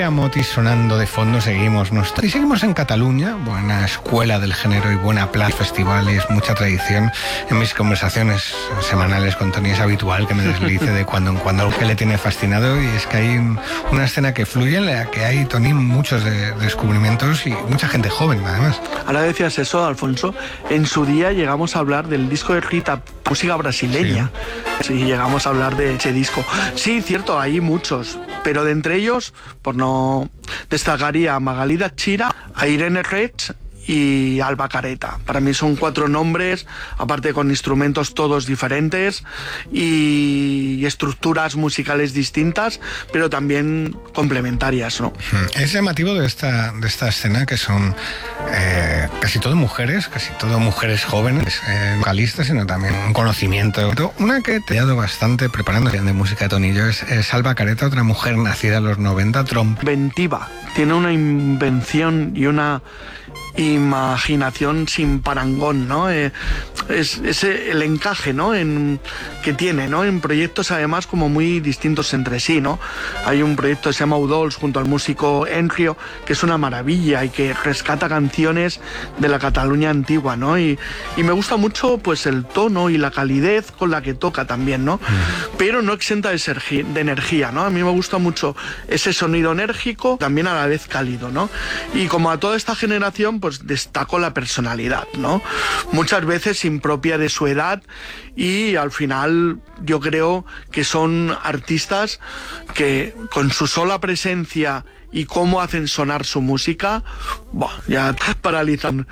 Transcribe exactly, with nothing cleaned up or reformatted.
Andrea Motis sonando de fondo, seguimos nuestra... y seguimos en Cataluña, buena escuela del género y buena plaza, festivales, mucha tradición. En mis conversaciones semanales con Toni es habitual que me deslice de cuando en cuando algo que le tiene fascinado, y es que hay una escena que fluye en la que hay, Toni, muchos de descubrimientos y mucha gente joven además. Ahora decías eso, Alfonso, en su día llegamos a hablar del disco de Rita, música brasileña. Sí. Sí, llegamos a hablar de ese disco. Sí, cierto, hay muchos, pero de entre ellos, por no destacaría a Magalida Chira, a Irene Reig y Alba Careta. Para mí son cuatro nombres, aparte con instrumentos todos diferentes y estructuras musicales distintas, pero también complementarias, ¿no? Es llamativo de esta, de esta escena que son eh, casi todo mujeres, casi todo mujeres jóvenes, eh, vocalistas, sino también un conocimiento. Una que te he dado bastante preparando de música de Toni y yo es, es Alba Careta, otra mujer nacida en los noventa, trompa. Inventiva, tiene una invención y una imaginación sin parangón, ¿no? Eh, es, es el encaje, ¿no? En, que tiene, ¿no? En proyectos además como muy distintos entre sí, ¿no? Hay un proyecto que se llama Udols junto al músico Enrio, que es una maravilla y que rescata canciones de la Cataluña antigua, ¿no? Y, y me gusta mucho pues el tono y la calidez con la que toca también, ¿no? Mm. Pero no exenta de, sergi, de energía, ¿no? A mí me gusta mucho ese sonido enérgico, también a la vez cálido, ¿no? Y como a toda esta generación, pues destaco la personalidad, ¿no? Muchas veces impropia de su edad, y al final yo creo que son artistas que con su sola presencia y cómo hacen sonar su música, bah, ya paralizan